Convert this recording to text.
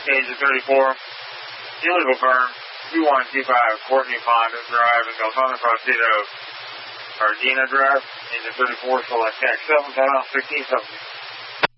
Agent 34. Illegal burn. 2125 Courtney Fonda Drive in Deltona, Procito, Ardena Drive. Agent 34, select tax 7, 16 something.